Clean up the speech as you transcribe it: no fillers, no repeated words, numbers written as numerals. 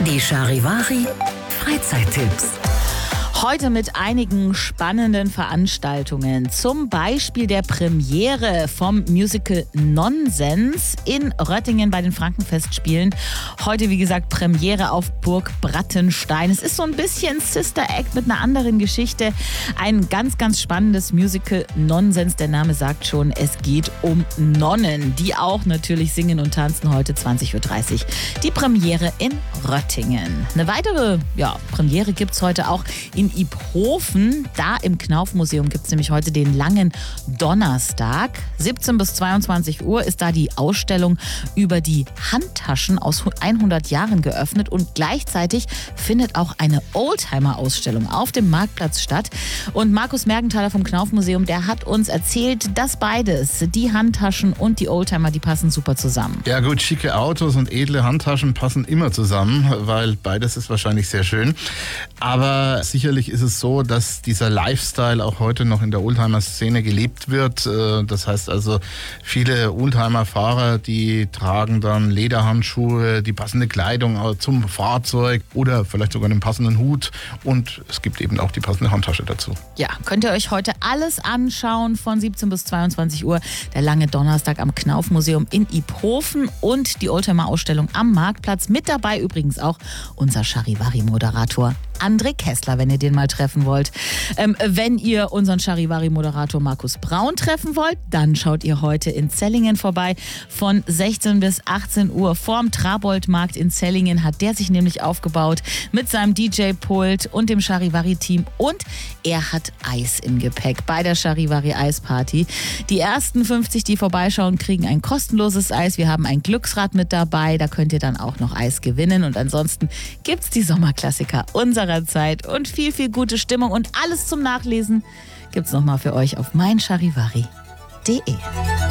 Die Charivari Freizeittipps. Heute mit einigen spannenden Veranstaltungen. Zum Beispiel der Premiere vom Musical Nonsens in Röttingen bei den Frankenfestspielen. Heute, wie gesagt, Premiere auf Burg Brattenstein. Es ist so ein bisschen Sister Act mit einer anderen Geschichte. Ein ganz, ganz spannendes Musical Nonsens. Der Name sagt schon, es geht um Nonnen, die auch natürlich singen und tanzen. Heute 20.30 Uhr. Die Premiere in Röttingen. Eine weitere Premiere gibt es heute auch in Iphofen. Da im Knauf-Museum gibt es nämlich heute den langen Donnerstag. 17 bis 22 Uhr ist da die Ausstellung über die Handtaschen aus 100 Jahren geöffnet und gleichzeitig findet auch eine Oldtimer-Ausstellung auf dem Marktplatz statt. Und Markus Mergenthaler vom Knauf-Museum, der hat uns erzählt, dass beides, die Handtaschen und die Oldtimer, die passen super zusammen. Ja gut, schicke Autos und edle Handtaschen passen immer zusammen, weil beides ist wahrscheinlich sehr schön. Aber sicherlich ist es so, dass dieser Lifestyle auch heute noch in der Oldtimer-Szene gelebt wird. Das heißt also, viele Oldtimer-Fahrer, die tragen dann Lederhandschuhe, die passende Kleidung zum Fahrzeug oder vielleicht sogar einen passenden Hut. Und es gibt eben auch die passende Handtasche dazu. Ja, könnt ihr euch heute alles anschauen von 17 bis 22 Uhr. Der lange Donnerstag am Knauf-Museum in Iphofen und die Oldtimer-Ausstellung am Marktplatz. Mit dabei übrigens auch unser Charivari-Moderator André Kessler, wenn ihr den mal treffen wollt. Wenn ihr unseren Charivari-Moderator Markus Braun treffen wollt, dann schaut ihr heute in Zellingen vorbei. Von 16 bis 18 Uhr vorm Trabold-Markt in Zellingen hat der sich nämlich aufgebaut mit seinem DJ-Pult und dem Charivari-Team. Und er hat Eis im Gepäck bei der Charivari-Eisparty. Die ersten 50, die vorbeischauen, kriegen ein kostenloses Eis. Wir haben ein Glücksrad mit dabei. Da könnt ihr dann auch noch Eis gewinnen. Und ansonsten gibt's die Sommerklassiker unserer Zeit und viel, viel gute Stimmung und alles zum Nachlesen gibt's nochmal für euch auf meincharivari.de.